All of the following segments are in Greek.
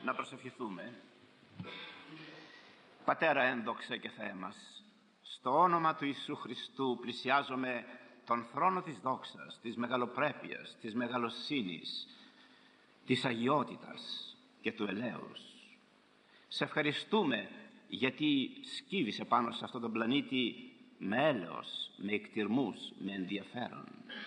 Να προσευχηθούμε. Πατέρα ένδοξε και Θεέ μας, στο όνομα του Ιησού Χριστού πλησιάζομαι τον θρόνο της δόξας, της μεγαλοπρέπειας, της μεγαλοσύνης, της αγιότητας και του ελέους. Σε ευχαριστούμε γιατί σκύβησε πάνω σε αυτόν τον πλανήτη με έλεος, με εκτιρμούς, με ενδιαφέρον.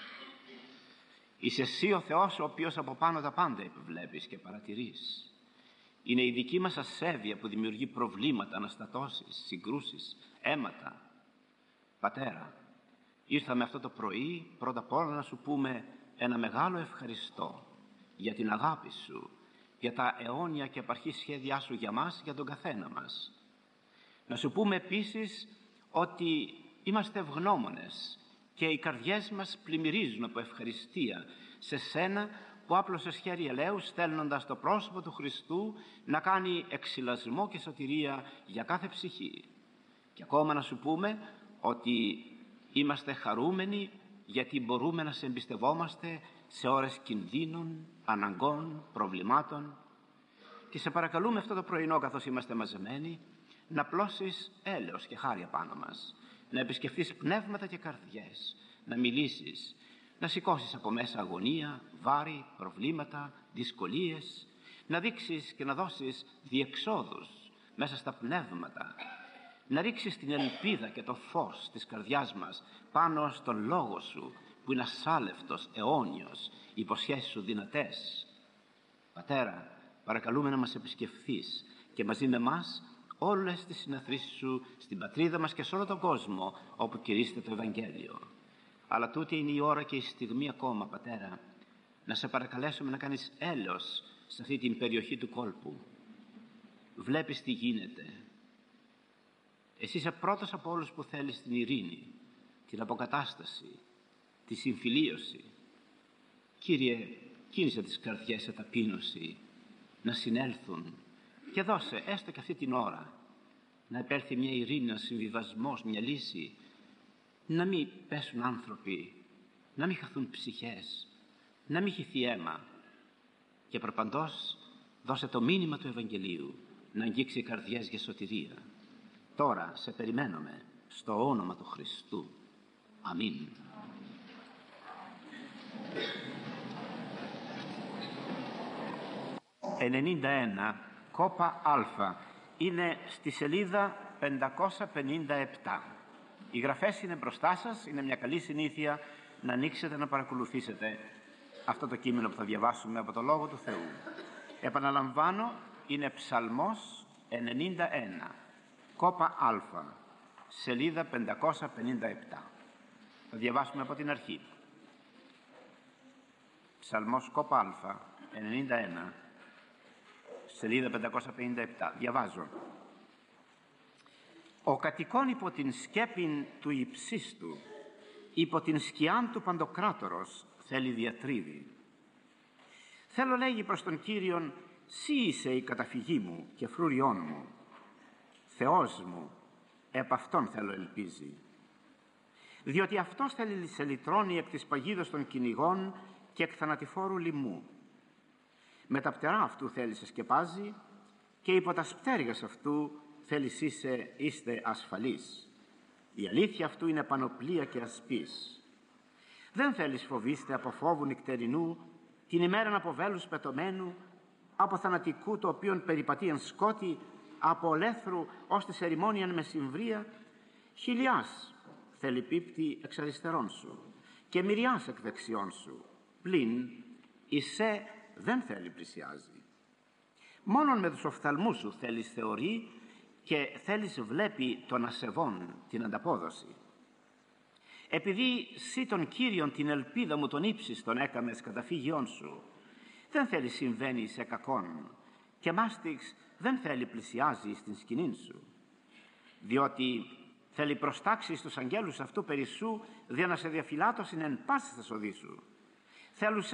Είσαι εσύ ο Θεός ο οποίος από πάνω τα πάντα επιβλέπεις και παρατηρείς. Είναι η δική μας ασέβεια που δημιουργεί προβλήματα, αναστατώσεις, συγκρούσεις, αίματα. Πατέρα, ήρθαμε αυτό το πρωί πρώτα απ' όλα να σου πούμε ένα μεγάλο ευχαριστώ για την αγάπη σου, για τα αιώνια και επαρχή σχέδιά σου για μας, για τον καθένα μας. Να σου πούμε επίσης ότι είμαστε ευγνώμονες και οι καρδιές μας πλημμυρίζουν από ευχαριστία σε σένα που άπλωσες χέρι ελέους στέλνοντας το πρόσωπο του Χριστού να κάνει εξυλασμό και σωτηρία για κάθε ψυχή. Και ακόμα να σου πούμε ότι είμαστε χαρούμενοι γιατί μπορούμε να σε εμπιστευόμαστε σε ώρες κινδύνων, αναγκών, προβλημάτων, και σε παρακαλούμε αυτό το πρωινό καθώς είμαστε μαζεμένοι να πλώσεις έλεος και χάρη πάνω μας, να επισκεφθείς πνεύματα και καρδιές, να μιλήσεις, να σηκώσεις από μέσα αγωνία, βάρη, προβλήματα, δυσκολίες, να δείξεις και να δώσεις διεξόδους μέσα στα πνεύματα, να ρίξεις την ελπίδα και το φως της καρδιάς μας πάνω στον λόγο σου που είναι ασάλευτος, αιώνιος, οι υποσχέσεις σου δυνατές. Πατέρα, παρακαλούμε να μας επισκεφθείς και μαζί με μας όλες τις συναθρήσεις σου στην πατρίδα μας και σε όλο τον κόσμο όπου κηρύσσεται το Ευαγγέλιο. Αλλά τούτη είναι η ώρα και η στιγμή ακόμα, Πατέρα, να σε παρακαλέσουμε να κάνεις έλεος σε αυτή την περιοχή του κόλπου. Βλέπεις τι γίνεται. Εσύ είσαι πρώτος από όλους που θέλεις την ειρήνη, την αποκατάσταση, τη συμφιλίωση. Κύριε, κίνησε τις καρδιές σε ταπείνωση να συνέλθουν και δώσε έστω και αυτή την ώρα να επέλθει μια ειρήνη, ένα συμβιβασμός, μια λύση, να μην πέσουν άνθρωποι, να μην χαθούν ψυχές, να μην χυθεί αίμα, και προπαντός δώσε το μήνυμα του Ευαγγελίου να αγγίξει οι καρδιές για σωτηρία. Τώρα σε περιμένουμε στο όνομα του Χριστού. Αμήν. «91 κόπα Α» είναι στη σελίδα 557. Οι γραφές είναι μπροστά σας, είναι μια καλή συνήθεια να ανοίξετε να παρακολουθήσετε αυτό το κείμενο που θα διαβάσουμε από το Λόγο του Θεού. Επαναλαμβάνω, είναι Ψαλμός 91, κόπα Α, σελίδα 557. Θα διαβάσουμε από την αρχή. Ψαλμός κόπα Α, 91, σελίδα 557. Διαβάζω. «Ο κατοικών υπό την σκέπην του υψίστου, υπό την σκιάν του Παντοκράτορος θέλει διατρίβει. Θέλω, λέγει, προς τον Κύριον, σύ είσαι η καταφυγή μου και φρούριόν μου. Θεός μου, επ' αυτόν θέλω ελπίζει. Διότι αυτός θέλει σε λυτρώνει εκ της παγίδος των κυνηγών και εκ θανατηφόρου λοιμού. Με τα πτερά αυτού θέλει σε σκεπάζει και υπό τα σπτέρυγας αυτού θέλεις είστε ασφαλείς. Η αλήθεια αυτού είναι πανοπλία και ασπής. Δεν θέλεις φοβήστε από φόβου νυκτερινού, την ημέραν από βέλους πετωμένου, από θανατικού το οποίον περιπατεί εν σκότη, από ολέθρου ως τη ερημόνιαν με συμβρία. Χιλιάς θέλει πίπτη εξ αριστερών σου και μυριάς εκ δεξιών σου, πλην εισέ δεν θέλει πλησιάζει. Μόνον με τους οφθαλμούς σου θέλεις θεωρεί και θέλεις βλέπει των ασεβών την ανταπόδοση. Επειδή σύ τον Κύριον την ελπίδα μου τον ύψιστον έκαμες καταφύγιόν σου, δεν θέλει συμβαίνει σε κακόν και μάστιξ δεν θέλει πλησιάζει στην σκηνήν σου. Διότι θέλει προστάξει στους αγγέλους αυτού περί σου, δια να σε διαφυλάτωσιν εν πάσης οδή σου. Θέλουν